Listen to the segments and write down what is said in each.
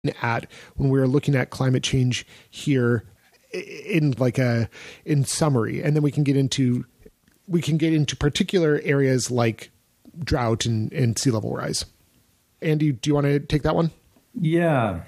at when we were looking at climate change here in summary, and then we can get into particular areas like drought and sea level rise. Andy, do you want to take that one? Yeah.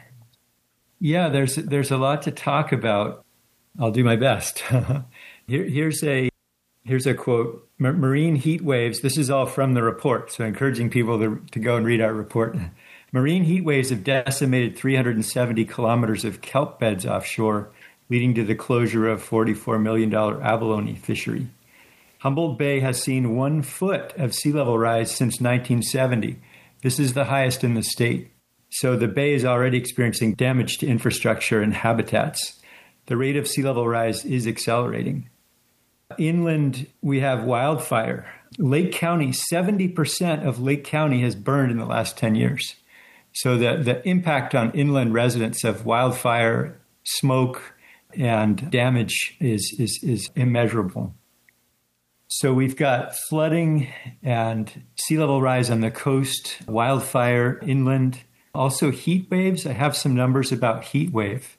There's a lot to talk about. I'll do my best. Here's a quote: "Marine heat waves." This is all from the report, so encouraging people to go and read our report. "Marine heat waves have decimated 370 kilometers of kelp beds offshore, leading to the closure of $44 million abalone fishery. Humboldt Bay has seen 1 foot of sea level rise since 1970. This is the highest in the state. So the bay is already experiencing damage to infrastructure and habitats. The rate of sea level rise is accelerating. Inland, we have wildfire. Lake County, 70% of Lake County has burned in the last 10 years. So the impact on inland residents of wildfire, smoke, and damage is immeasurable. So we've got flooding and sea level rise on the coast, wildfire inland, also heat waves. I have some numbers about heat wave.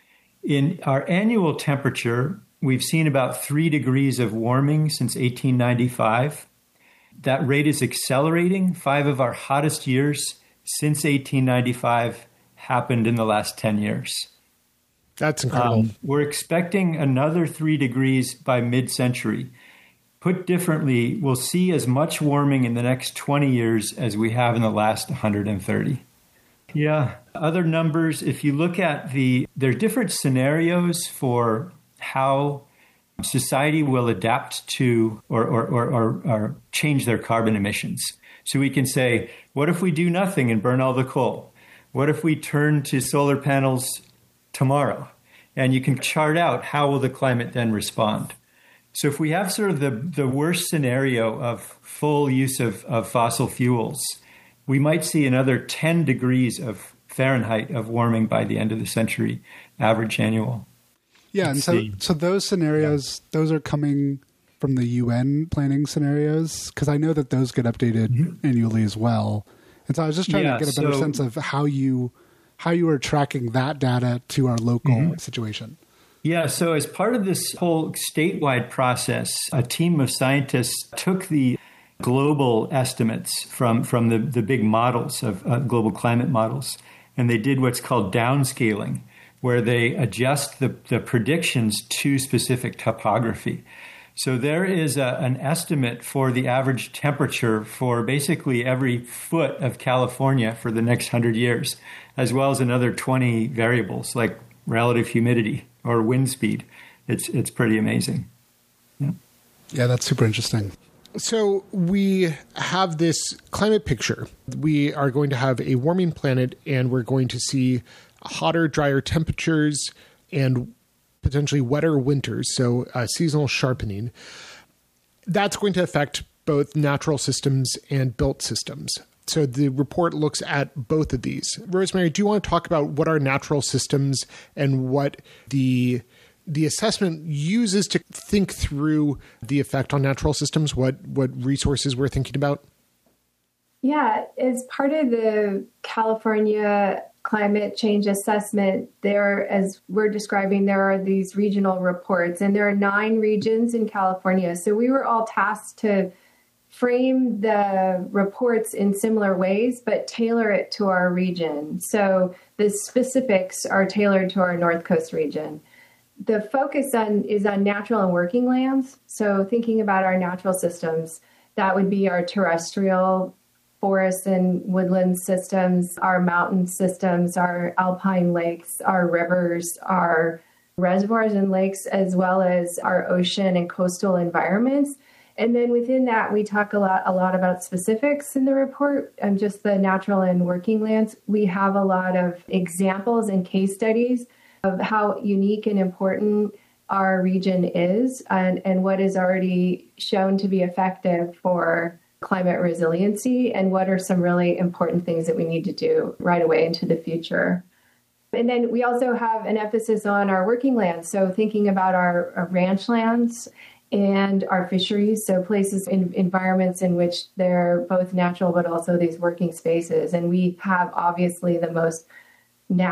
In our annual temperature, we've seen about 3 degrees of warming since 1895. That rate is accelerating. 5 of our hottest years since 1895 happened in the last 10 years. That's incredible. We're expecting another 3 degrees by mid-century. Put differently, we'll see as much warming in the next 20 years as we have in the last 130. Yeah. Other numbers, if you look at there's different scenarios for how society will adapt to or change their carbon emissions. So we can say, what if we do nothing and burn all the coal? What if we turn to solar panels tomorrow? And you can chart out how will the climate then respond. So if we have sort of the worst scenario of full use of fossil fuels, we might see another 10 degrees of Fahrenheit of warming by the end of the century, average annual. Yeah, and so those scenarios, those are coming from the UN planning scenarios, because I know that those get updated annually as well. And so I was just trying to get a better sense of how you are tracking that data to our local situation. Yeah, so as part of this whole statewide process, a team of scientists took the global estimates from the big models of global climate models, and they did what's called downscaling, where they adjust the predictions to specific topography. So there is an estimate for the average temperature for basically every foot of California for the next 100 years, as well as another 20 variables like relative humidity or wind speed. It's pretty amazing. Yeah, that's super interesting. So we have this climate picture. We are going to have a warming planet, and we're going to see hotter, drier temperatures and potentially wetter winters, so seasonal sharpening. That's going to affect both natural systems and built systems. So the report looks at both of these. Rosemary, do you want to talk about what are natural systems and what the assessment uses to think through the effect on natural systems, what resources we're thinking about? Yeah, as part of the California climate change assessment, as we're describing, there are these regional reports, and there are 9 regions in California. So we were all tasked to frame the reports in similar ways, but tailor it to our region. So the specifics are tailored to our North Coast region. The focus is on natural and working lands. So thinking about our natural systems, that would be our terrestrial forest and woodland systems, our mountain systems, our alpine lakes, our rivers, our reservoirs and lakes, as well as our ocean and coastal environments. And then within that, we talk a lot about specifics in the report and just the natural and working lands. We have a lot of examples and case studies of how unique and important our region is and what is already shown to be effective for climate resiliency, and what are some really important things that we need to do right away into the future. And then we also have an emphasis on our working lands. So thinking about our ranch lands and our fisheries, so places in environments in which they're both natural but also these working spaces. And we have obviously the most